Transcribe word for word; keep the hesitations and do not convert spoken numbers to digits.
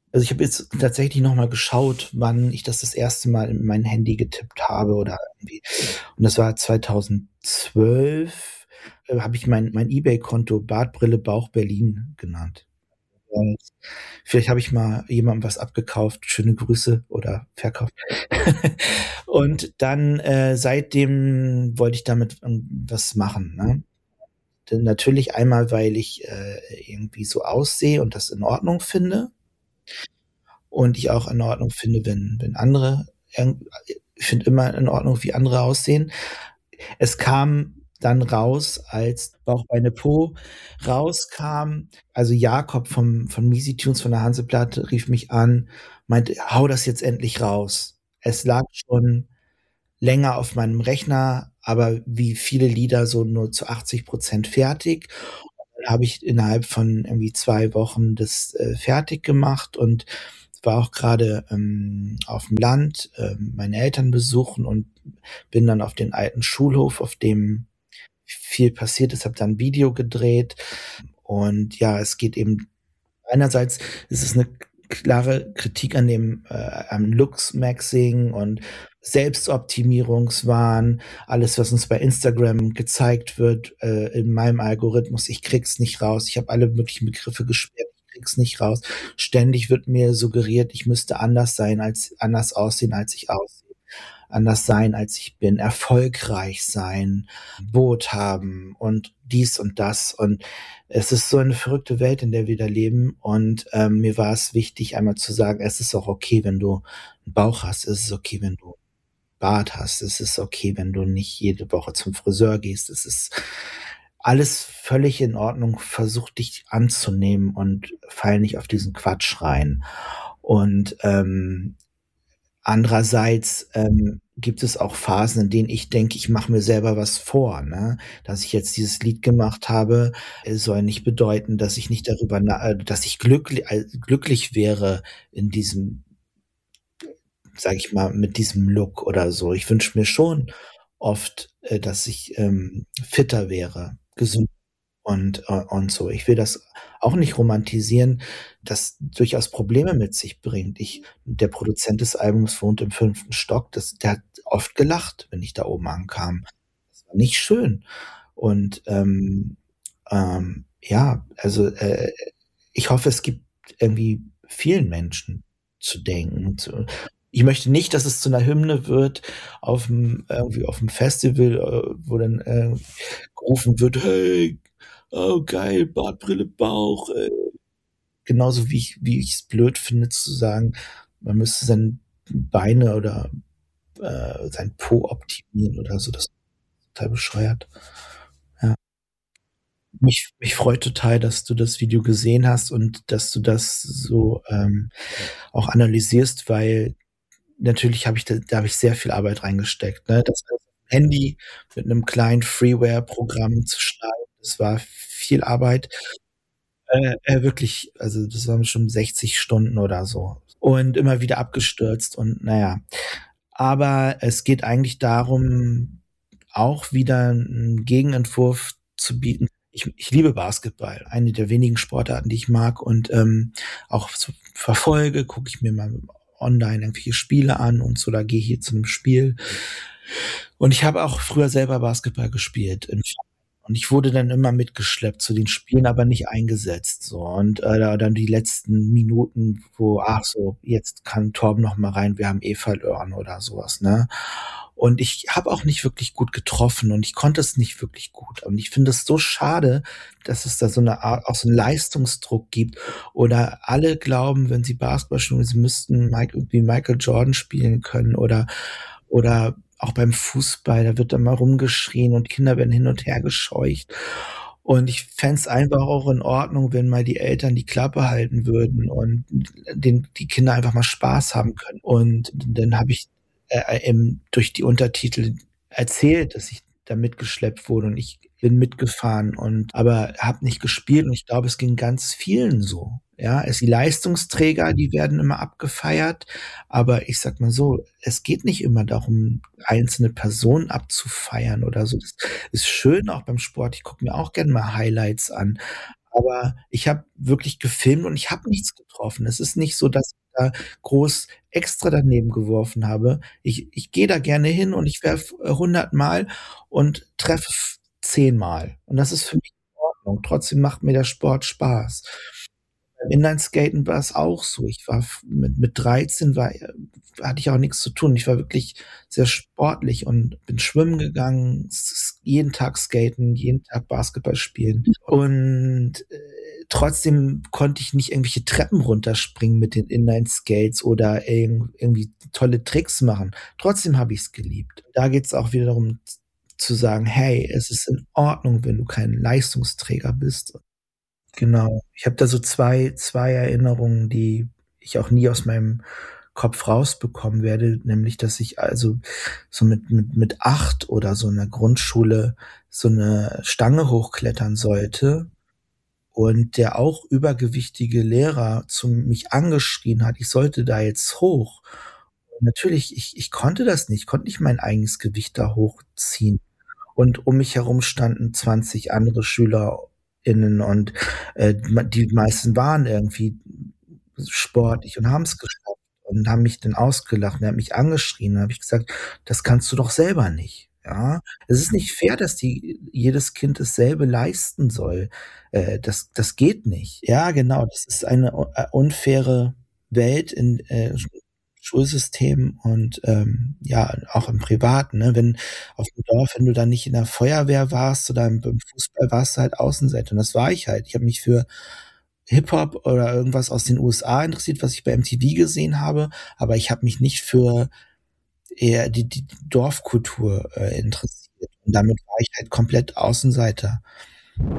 Also, ich habe jetzt tatsächlich noch mal geschaut, wann ich das das erste Mal in mein Handy getippt habe oder irgendwie und das war zweitausendzwölf, äh, habe ich mein mein eBay-Konto Bart, Brille, Bauch, Berlin genannt. Und vielleicht habe ich mal jemandem was abgekauft, schöne Grüße oder verkauft. Und dann, äh, seitdem wollte ich damit ähm, was machen, ne? Denn natürlich einmal, weil ich, äh, irgendwie so aussehe und das in Ordnung finde und ich auch in Ordnung finde, wenn wenn andere irgend ich finde immer in Ordnung, wie andere aussehen. Es kam dann raus, als „Bauch, Beine, Po“ rauskam. Also, Jakob vom von Miesitunes, von der Hanseplatte, rief mich an, meinte: „Hau das jetzt endlich raus.“ Es lag schon länger auf meinem Rechner, aber wie viele Lieder so nur zu achtzig Prozent fertig. Und dann habe ich innerhalb von irgendwie zwei Wochen das, äh, fertig gemacht und war auch grade, ähm, auf'm Land, ähm, meine Eltern besuchen und bin dann auf den alten Schulhof, auf dem viel passiert ist, habe da 'n Video gedreht. Und ja, es geht eben einerseits ist es 'ne k klare Kritik an dem äh, am Looks-Maxing und Selbstoptimierungswahn, alles, was uns bei Instagram gezeigt wird, äh, in meinem Algorithmus. Ich kriege es nicht raus. Ich habe alle möglichen Begriffe gesperrt. Ich kriege es nicht raus. Ständig wird mir suggeriert, ich müsste anders sein als anders aussehen, als ich aussehe, anders sein, als ich bin, erfolgreich sein, Boot haben und dies und das. Und es ist so eine verrückte Welt, in der wir da leben. Und, ähm, mir war es wichtig, einmal zu sagen: „Es ist auch okay, wenn du 'n Bauch hast. Es ist okay, wenn du Bart hast. Es ist okay, wenn du nicht jede Woche zum Friseur gehst. Es ist alles völlig in Ordnung. Versuch dich anzunehmen und fall nicht auf diesen Quatsch rein.“ Und, ähm, andererseits, ähm, gibt es auch Phasen, in denen ich denke, ich mache mir selber was vor, ne? Dass ich jetzt dieses Lied gemacht habe, äh, soll nicht bedeuten, dass ich nicht darüber na äh, dass ich glückli äh, glücklich wäre in diesem sage ich mal, mit diesem Look oder so. Ich wünsche mir schon oft, äh, dass ich, ähm, fitter wäre, gesünder und äh, und so. Ich will das auch nicht romantisieren, das durchaus Probleme mit sich bringt. Ich der Produzent des Albums wohnt im fünften Stock. Das der hat oft gelacht, wenn ich da oben ankam. Das war nicht schön. Und, ähm, ähm, ja, also, äh, ich hoffe, es gibt irgendwie vielen Menschen zu denken, zu ich möchte nicht, dass es zu 'ner Hymne wird auf'm irgendwie auf'm Festival, äh, wo dann, äh, gerufen wird: „Hey, oh geil, Bart, Brille, Bauch“, äh, genauso wie ich wie ich's blöd finde zu sagen, man müsste seine Beine oder, äh, sein Po optimieren oder so. Das total bescheuert. Ja. Mich mich freut total, dass du das Video gesehen hast und dass du das so, ähm, auch analysierst, weil natürlich habe ich da da habe ich sehr viel Arbeit reingesteckt, ne? Das Handy mit 'nem kleinen Freeware-Programm zu schneiden, das war viel Arbeit. Äh, äh, wirklich, also, das waren schon sechzig Stunden oder so und immer wieder abgestürzt und na ja. Aber es geht eigentlich darum, auch wieder 'n Gegenentwurf zu bieten. Ich ich liebe Basketball, eine der wenigen Sportarten, die ich mag und, ähm, auch so verfolge, gucke ich mir mal online irgendwelche Spiele an und so oder gehe hier zu 'nem Spiel. Und ich habe auch früher selber Basketball gespielt im Verein und ich wurde dann immer mitgeschleppt zu den Spielen, aber nicht eingesetzt so. Und, äh, da dann die letzten Minuten, wo: „Ach so, jetzt kann Torben noch mal rein, wir haben eh verloren“, oder so was, ne? Und ich habe auch nicht wirklich gut getroffen und ich konnte es nicht wirklich gut. Und ich finde es so schade, dass es da so 'ne Art auch so 'n Leistungsdruck gibt oder alle glauben, wenn sie Basketball spielen, sie müssten Michael wie Michael Jordan spielen können oder oder auch beim Fußball, da wird dann mal rumgeschrien und Kinder werden hin und her gescheucht. Und ich fände es einfach auch in Ordnung, wenn mal die Eltern die Klappe halten würden und den die Kinder einfach mal Spaß haben können. Und dann habe ich, äh, ähm, durch die Untertitel erzählt, dass ich da mitgeschleppt wurde und ich bin mitgefahren und aber habe nicht gespielt und ich glaube, es ging ganz vielen so, ja? Es die Leistungsträger, die werden immer abgefeiert, aber ich sage mal so, es geht nicht immer darum, einzelne Personen abzufeiern oder so. Das ist schön auch beim Sport. Ich gucke mir auch gern mal Highlights an, Aber ich habe wirklich gefilmt und ich habe nichts getroffen. Es ist nicht so, dass ich da groß extra daneben geworfen habe. Ich ich gehe da gerne hin und ich werfe, äh, hundert Mal und treffe f zehn Mal. Und das ist für mich in Ordnung. Trotzdem macht mir der Sport Spaß. Beim Inlineskaten war's auch so. Ich war f mit mit dreizehn war äh, hatte ich auch nix zu tun. Ich war wirklich sehr sportlich und bin schwimmen gegangen, s s jeden Tag skaten, jeden Tag Basketball spielen. Und, äh, trotzdem konnte ich nicht irgendwelche Treppen runterspringen mit den Inlineskates oder irgend irgendwie tolle Tricks machen. Trotzdem habe ich's geliebt. Da geht's auch wieder darum z zu sagen: „Hey, es ist in Ordnung, wenn du kein Leistungsträger bist.“ Genau. Ich habe da so zwei zwei Erinnerungen, die ich auch nie aus meinem Kopf rausbekommen werde, nämlich, dass ich also so mit mit mit acht oder so in der Grundschule so 'ne Stange hochklettern sollte und der auch übergewichtige Lehrer zu mich angeschrien hat, ich sollte da jetzt hoch. Und natürlich, ich ich konnte das nicht, konnte nicht mein eigenes Gewicht da hochziehen. Und um mich herum standen zwanzig andere SchülerInnen und, äh, ma die meisten waren irgendwie sportlich und haben's geschafft und haben mich dann ausgelacht und er hat mich angeschrien. Dann habe ich gesagt: „Das kannst du doch selber nicht, ja? Es ist nicht fair, dass die jedes Kind dasselbe leisten soll. Äh, das das geht nicht.“ Ja, genau, das ist eine u äh, unfaire Welt in, äh, Sch Schulsystem und, ähm, ja, auch im Privaten, ne? Wenn auf'm Dorf, wenn du da nicht in der Feuerwehr warst oder beim Fußball, warst du halt Außenseiter und das war ich halt. Ich habe mich für Hip-Hop oder irgendwas aus den USA interessiert, was ich bei MTV gesehen habe, aber ich habe mich nicht für eher die die Dorfkultur, äh, interessiert und damit war ich halt komplett Außenseiter.